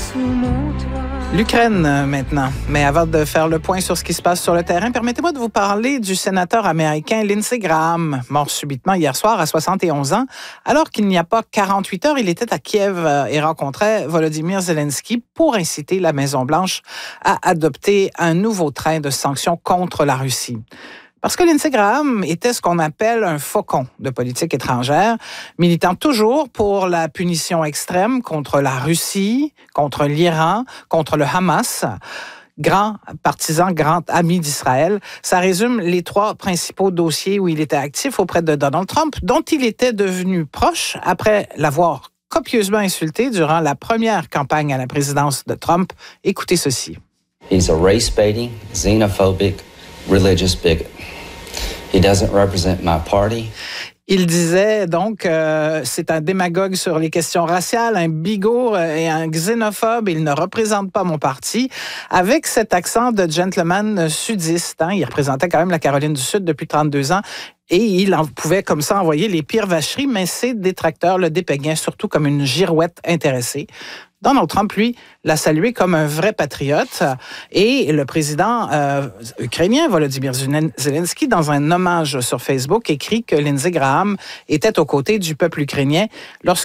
sous mon toit. L'Ukraine maintenant. Mais avant de faire le point sur ce qui se passe sur le terrain, permettez-moi de vous parler du sénateur américain Lindsey Graham, mort subitement hier soir à 71 ans. Alors qu'il n'y a pas 48 heures, il était à Kiev et rencontrait Volodymyr Zelensky pour inciter la Maison-Blanche à adopter un nouveau train de sanctions contre la Russie. Parce que Lindsey Graham était ce qu'on appelle un faucon de politique étrangère, militant toujours pour la punition extrême contre la Russie, contre l'Iran, contre le Hamas. Grand partisan, grand ami d'Israël. Ça résume les 3 principaux dossiers où il était actif auprès de Donald Trump, dont il était devenu proche après l'avoir copieusement insulté durant la première campagne à la présidence de Trump. Écoutez ceci. He's a race-baiting, xenophobic, religious bigot. He doesn't represent my party. Il disait donc c'est un démagogue sur les questions raciales, un bigot et un xénophobe. Il ne représente pas mon parti. Avec cet accent de gentleman sudiste, il représentait quand même la Caroline du Sud depuis 32 ans. Et il pouvait comme ça envoyer les pires vacheries, mais ses détracteurs le dépeignaient surtout comme une girouette intéressée. Donald Trump, lui, l'a salué comme un vrai patriote. Et le président ukrainien, Volodymyr Zelensky, dans un hommage sur Facebook, écrit que Lindsey Graham était aux côtés du peuple ukrainien lorsque